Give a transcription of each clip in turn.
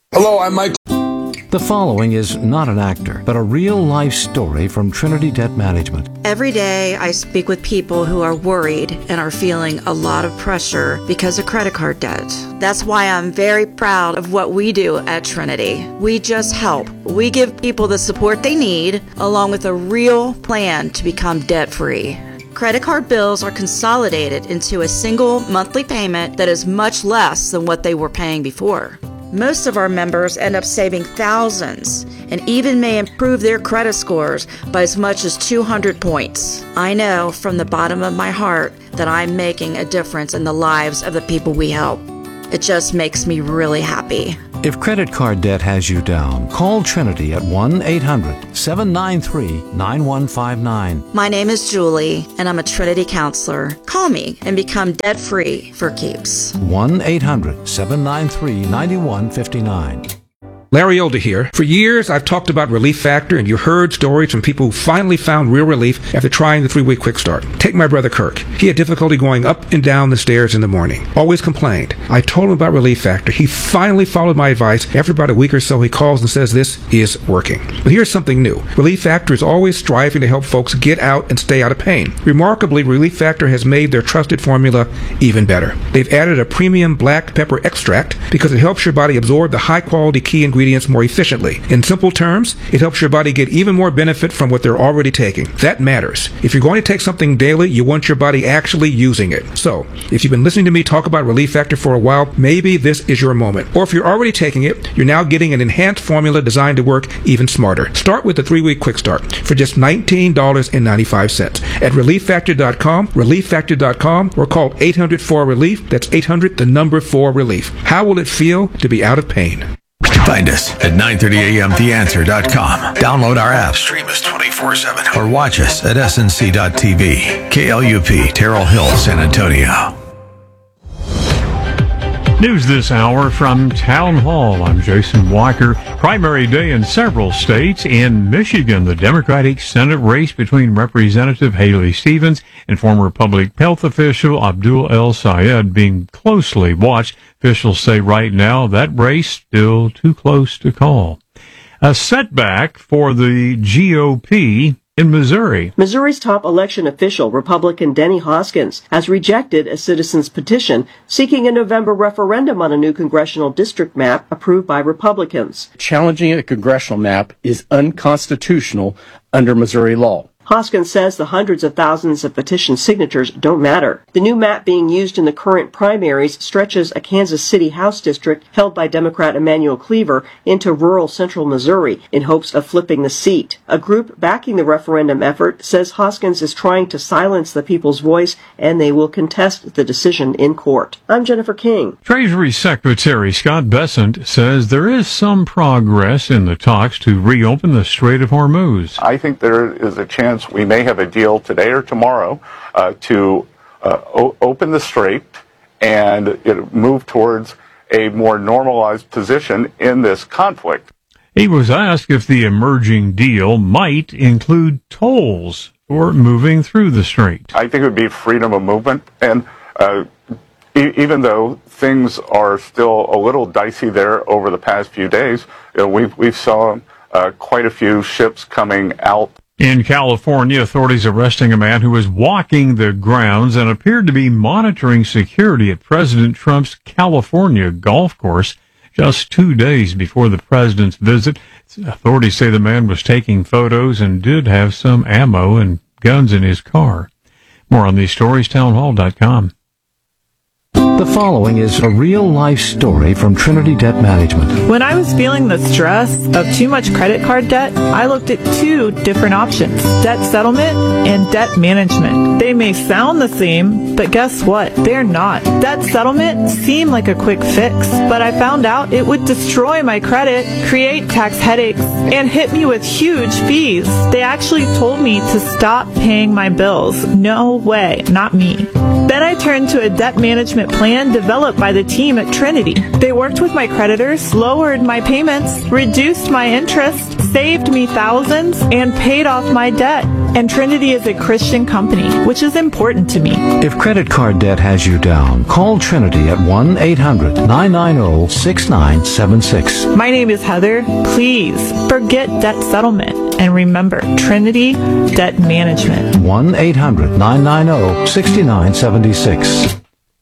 Hello, I'm Mike. The following is not an actor, but a real-life story from Trinity Debt Management. Every day I speak with people who are worried and are feeling a lot of pressure because of credit card debt. That's why I'm very proud of what we do at Trinity. We just help. We give people the support they need, along with a real plan to become debt-free. Credit card bills are consolidated into a single monthly payment that is much less than what they were paying before. Most of our members end up saving thousands and even may improve their credit scores by as much as 200 points. I know from the bottom of my heart that I'm making a difference in the lives of the people we help. It just makes me really happy. If credit card debt has you down, call Trinity at 1-800-793-9159. My name is Julie, and I'm a Trinity counselor. Call me and become debt-free for keeps. 1-800-793-9159. Larry Elder here. For years, I've talked about Relief Factor, and you heard stories from people who finally found real relief after trying the 3-week quick start. Take my brother Kirk. He had difficulty going up and down the stairs in the morning. Always complained. I told him about Relief Factor. He finally followed my advice. After about a week or so, he calls and says this is working. But here's something new. Relief Factor is always striving to help folks get out and stay out of pain. Remarkably, Relief Factor has made their trusted formula even better. They've added a premium black pepper extract because it helps your body absorb the high-quality key ingredients more efficiently. In simple terms, it helps your body get even more benefit from what they're already taking. That matters. If you're going to take something daily, you want your body actually using it. So, if you've been listening to me talk about Relief Factor for a while, maybe this is your moment. Or if you're already taking it, you're now getting an enhanced formula designed to work even smarter. Start with the 3-week quick start for just $19.95 at ReliefFactor.com, ReliefFactor.com, or call 800-4-RELIEF. That's 800-4-RELIEF. How will it feel to be out of pain? Find us at 930amtheanswer.com. Download our app, stream us 24/7, or watch us at snc.tv. KLUP, Terrell Hill, San Antonio. News this hour from Town Hall. I'm Jason Walker. Primary day in several states. In Michigan, the Democratic Senate race between Representative Haley Stevens and former public health official Abdul El Sayed being closely watched. Officials say right now that race still too close to call. A setback for the GOP in Missouri. Missouri's top election official, Republican Denny Hoskins, has rejected a citizen's petition seeking a November referendum on a new congressional district map approved by Republicans. Challenging a congressional map is unconstitutional under Missouri law. Hoskins says the hundreds of thousands of petition signatures don't matter. The new map being used in the current primaries stretches a Kansas City House district held by Democrat Emanuel Cleaver into rural central Missouri in hopes of flipping the seat. A group backing the referendum effort says Hoskins is trying to silence the people's voice and they will contest the decision in court. I'm Jennifer King. Treasury Secretary Scott Bessent says there is some progress in the talks to reopen the Strait of Hormuz. I think there is a chance we may have a deal today or tomorrow to open the strait and move towards a more normalized position in this conflict. He was asked if the emerging deal might include tolls for moving through the strait. I think it would be freedom of movement, and even though things are still a little dicey there over the past few days, we've saw quite a few ships coming out. In California, authorities arresting a man who was walking the grounds and appeared to be monitoring security at President Trump's California golf course just 2 days before the president's visit. Authorities say the man was taking photos and did have some ammo and guns in his car. More on these stories, townhall.com. The following is a real-life story from Trinity Debt Management. When I was feeling the stress of too much credit card debt, I looked at 2 different options: debt settlement and debt management. They may sound the same, but guess what? They're not. Debt settlement seemed like a quick fix, but I found out it would destroy my credit, create tax headaches, and hit me with huge fees. They actually told me to stop paying my bills. No way, not me. Then I turned to a debt management plan developed by the team at Trinity. They worked with my creditors, lowered my payments, reduced my interest, saved me thousands, and paid off my debt. And Trinity is a Christian company, which is important to me. If credit card debt has you down, call Trinity at 1-800-990-6976. My name is Heather. Please forget debt settlement and remember Trinity Debt Management. 1-800-990-6976.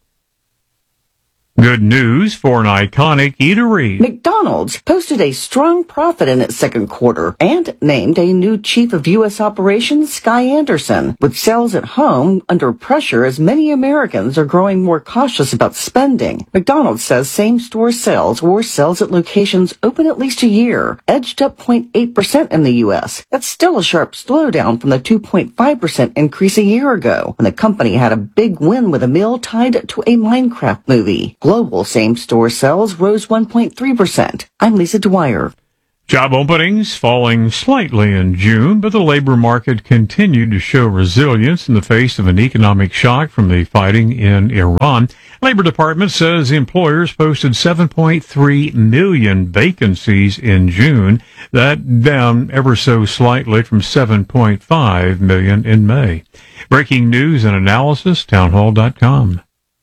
Good news for an iconic eatery. McDonald's posted a strong profit in its second quarter and named a new chief of U.S. operations, Sky Anderson. With sales at home under pressure as many Americans are growing more cautious about spending, McDonald's says same-store sales or sales at locations open at least a year edged up 0.8% in the U.S. That's still a sharp slowdown from the 2.5% increase a year ago when the company had a big win with a meal tied to a Minecraft movie. Global same-store sales rose 1.3%. I'm Lisa Dwyer. Job openings falling slightly in June, but the labor market continued to show resilience in the face of an economic shock from the fighting in Iran. Labor Department says employers posted 7.3 million vacancies in June. That down ever so slightly from 7.5 million in May. Breaking news and analysis, townhall.com.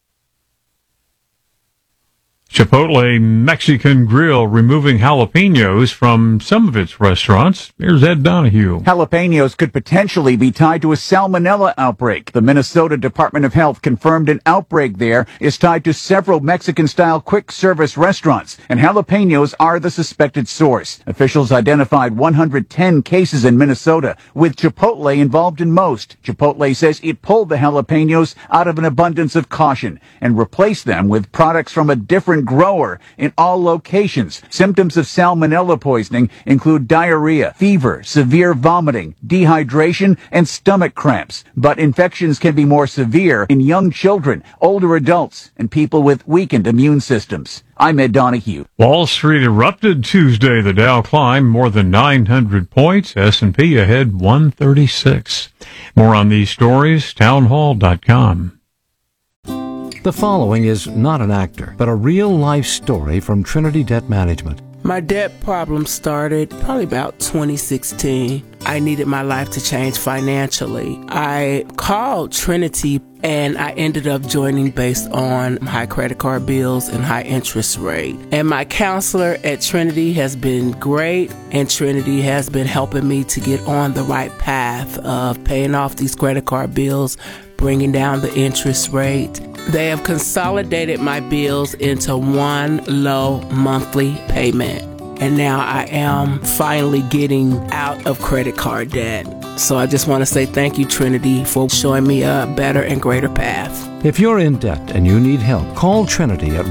Chipotle Mexican Grill removing jalapenos from some of its restaurants. Here's Ed Donahue. Jalapenos could potentially be tied to a salmonella outbreak. The Minnesota Department of Health confirmed an outbreak there is tied to several Mexican-style quick-service restaurants, and jalapenos are the suspected source. Officials identified 110 cases in Minnesota, with Chipotle involved in most. Chipotle says it pulled the jalapenos out of an abundance of caution and replaced them with products from a different grower in all locations. Symptoms of salmonella poisoning include diarrhea, fever, severe vomiting, dehydration, and stomach cramps. But infections can be more severe in young children, older adults, and people with weakened immune systems. I'm Ed Donahue. Wall Street erupted Tuesday. The Dow climbed more than 900 points. S&P ahead 136. More on these stories, townhall.com. The following is not an actor, but a real-life story from Trinity Debt Management. My debt problem started probably about 2016. I needed my life to change financially. I called Trinity and I ended up joining based on high credit card bills and high interest rate. And my counselor at Trinity has been great, and Trinity has been helping me to get on the right path of paying off these credit card bills, bringing down the interest rate. They have consolidated my bills into one low monthly payment. And now I am finally getting out of credit card debt. So I just want to say thank you, Trinity, for showing me a better and greater path. If you're in debt and you need help, call Trinity at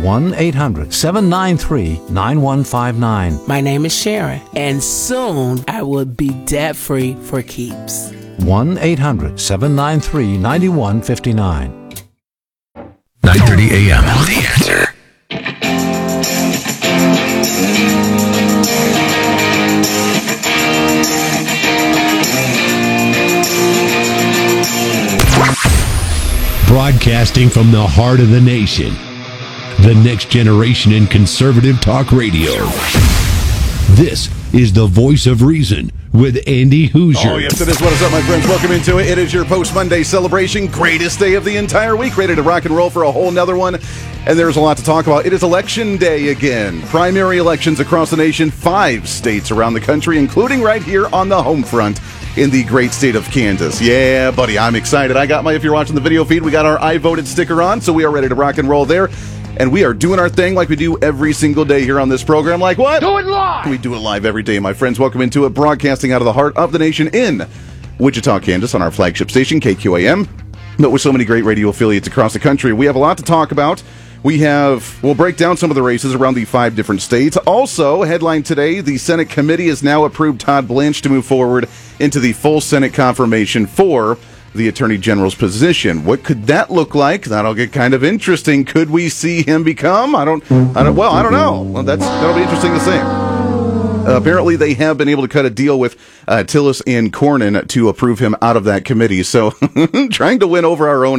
1-800-793-9159. My name is Sharon, and soon I will be debt-free for keeps. 1-800-793-9159. 9:30 a.m. The Answer. Broadcasting from the heart of the nation, the next generation in conservative talk radio. This is the Voice of Reason with Andy Hoosier. Oh, yes, it is. What is up, my friends? Welcome into it. It is your post-Monday celebration. Greatest day of the entire week. Ready to rock and roll for a whole nother one. And there's a lot to talk about. It is election day again. Primary elections across the nation. 5 states around the country, including right here on the home front in the great state of Kansas. Yeah, buddy, I'm excited. If you're watching the video feed, we got our I Voted sticker on, so we are ready to rock and roll there. And we are doing our thing like we do every single day here on this program. Like what? Do it live! We do it live every day, my friends. Welcome into it. Broadcasting out of the heart of the nation in Wichita, Kansas on our flagship station, KQAM. But with so many great radio affiliates across the country, we have a lot to talk about. We'll break down some of the races around the 5 different states. Also, headline today, the Senate committee has now approved Todd Blanche to move forward into the full Senate confirmation for the Attorney General's position. What could that look like? That'll get kind of interesting. Could we see him become? I don't know. Well, that'll be interesting to see. Apparently, they have been able to cut a deal with Tillis and Cornyn to approve him out of that committee. So, trying to win over our own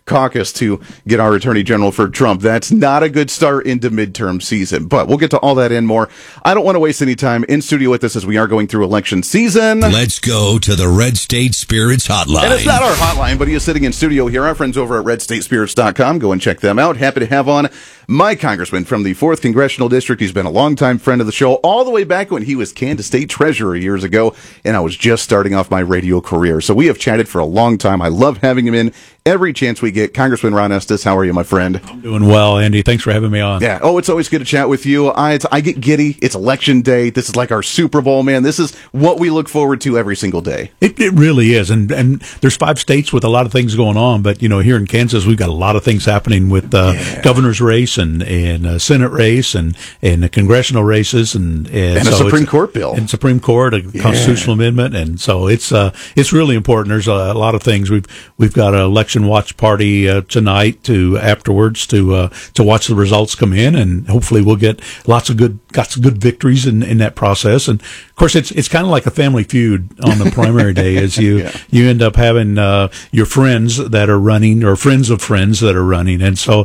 caucus to get our attorney general for Trump. That's not a good start into midterm season, but we'll get to all that and more. I don't want to waste any time. In studio with us as we are going through election season. Let's go to the Red State Spirits hotline. And it's not our hotline, but he is sitting in studio here. Our friends over at redstatespirits.com. Go and check them out. Happy to have on my congressman from the 4th Congressional District. He's been a longtime friend of the show all the way back when he was Kansas State Treasurer years ago, and I was just starting off my radio career. So we have chatted for a long time. I love having him in every chance we get. Congressman Ron Estes, how are you, my friend? I'm doing well, Andy. Thanks for having me on. Yeah. Oh, it's always good to chat with you. I get giddy. It's election day. This is like our Super Bowl, man. This is what we look forward to every single day. It really is. And there's 5 states with a lot of things going on, but here in Kansas, we've got a lot of things happening with governor's race and Senate race and the congressional races and a Supreme Court bill. And Supreme Court, a constitutional amendment. And so it's really important. There's a lot of things. We've got an election watch party tonight afterwards to watch the results come in, and hopefully we'll get some good victories in that process. And of course, it's kind of like a family feud on the primary day, as you end up having your friends that are running or friends of friends that are running, and so